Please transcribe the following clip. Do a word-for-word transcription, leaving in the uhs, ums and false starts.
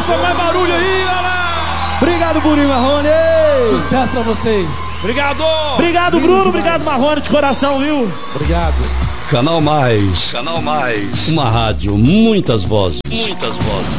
palmas pra mais barulho aí, galera! Obrigado, Bruno e Marrone! Sucesso pra vocês! Obrigado! Obrigado, Bruno! Obrigado, Marrone, de coração, viu? Obrigado! Canal Mais. Canal Mais. Uma rádio, muitas vozes. Muitas vozes.